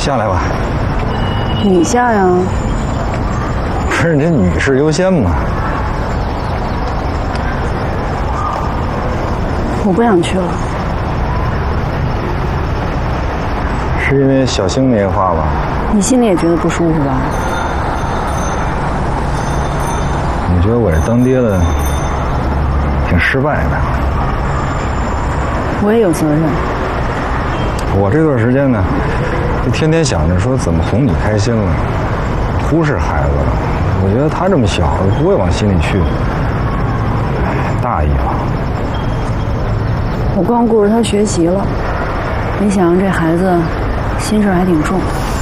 下来吧。 你下呀？ 不是人家女士优先嘛。 我不想去了。 是因为小星那些话吧？ 你心里也觉得不舒服吧？ 我觉得我这当爹的挺失败的。 我也有责任。 我这段时间呢，就天天想着说怎么哄你开心了，忽视孩子了。我觉得他这么小，不会往心里去，大意了。 我光顾着他学习了，没想到这孩子心事还挺重。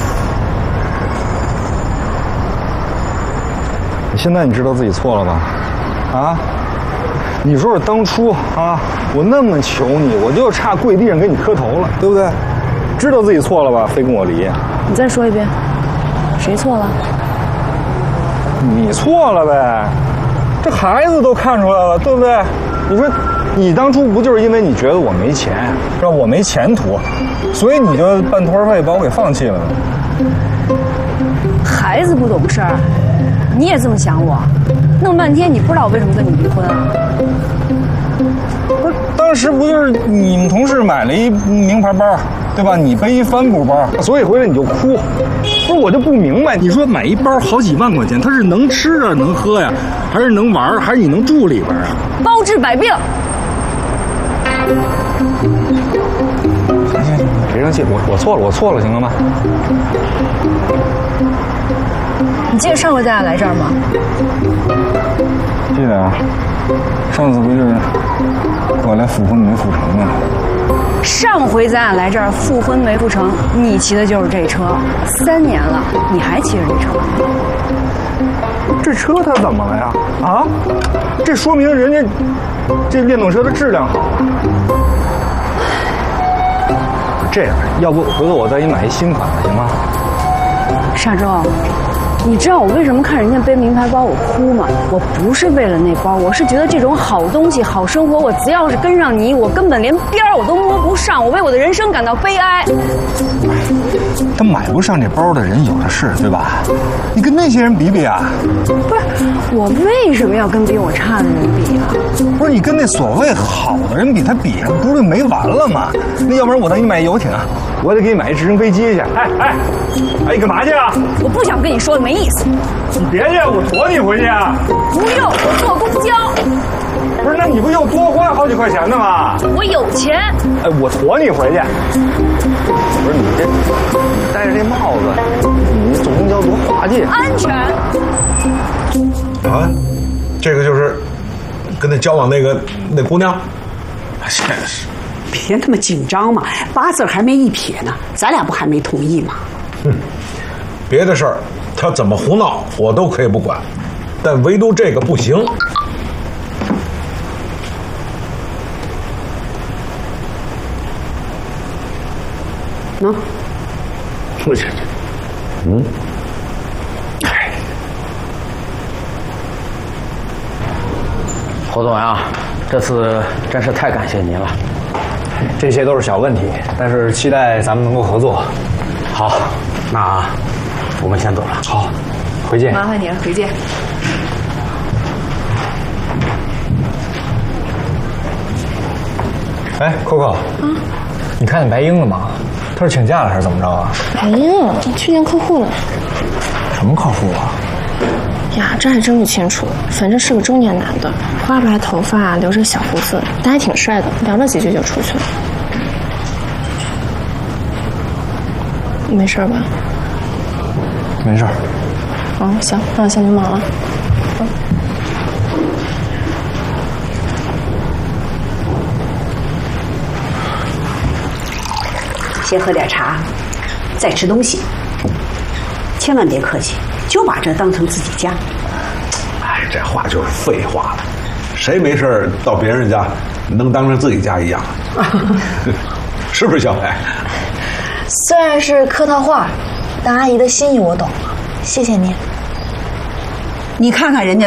现在你知道自己错了吧？啊？你说说当初啊，我那么求你，我就差跪地上给你磕头了，对不对？知道自己错了吧？非跟我离。 你再说一遍，谁错了？ 你错了呗，这孩子都看出来了，对不对？你说，你当初不就是因为你觉得我没钱，是吧？我没前途，所以你就半途而废把我给放弃了吗？ 孩子不懂事儿，你也这么想我？弄半天你不知道我为什么跟你离婚啊？ 不是，当时不就是你们同事买了一名牌包，对吧？你背一帆布包，所以回来你就哭。不是，我就不明白，你说买一包好几万块钱，它是能吃啊，能喝呀，还是能玩，还是你能住里边啊？ 包治百病。 行，你别生气，我错了，行了吗？ 你记得上回咱俩来这儿吗？ 记得啊，上次不就是我来复婚没复成吗？ 上回咱俩来这儿复婚没复成，你骑的就是这车，3年了，你还骑着这车？ 这车它怎么了呀？啊，这说明人家这电动车的质量好啊。这样，要不回头我再给你买一新款的，行吗？ 沙洲，你知道我为什么看人家背名牌包我哭吗？我不是为了那包，我是觉得这种好东西、好生活，我只要是跟上你，我根本连边儿我都摸不上，我为我的人生感到悲哀。 他买不上这包的人有的是，对吧？你跟那些人比比啊？ 不是，我为什么要跟比我差的人比啊？ 不是，你跟那所谓好的人比，他比上不是没完了吗？那要不然我再给你买一游艇，我得给你买一直升飞机去。哎，你干嘛去啊？ 我不想跟你说的，没意思。 你别去，我驮你回去啊！ 不用，我坐公交。 不是，那你不又多花好几块钱呢吗？ 我有钱。 哎，我驮你回去。不是你戴着这帽子，你坐公交多滑稽。 安全。 啊，这个就是跟他交往那姑娘，真是。 别那么紧张嘛，8字还没一撇呢，咱俩不还没同意吗？ 别的事儿他怎么胡闹我都可以不管，但唯独这个不行。 喏， 不是， 侯总呀，这次真是太感谢您了。这些都是小问题，但是期待咱们能够合作。好，那我们先走了。好，回见。 麻烦你了，回见。 哎，Coco，你看见白英了吗？她是请假了还是怎么着啊？ 白英去见客户了。 什么客户啊？ 呀，这还真不清楚，反正是个中年男的，花白头发，留着小胡子，但还挺帅的。聊了几句就出去了。没事吧？ 没事。 行，那我先去忙了。 先喝点茶，再吃东西，千万别客气，就把这当成自己家。 哎，这话就是废话了，谁没事到别人家能当成自己家一样？是不是小白？ 虽然是客套话，但阿姨的心意我懂了，谢谢您。 你看看人家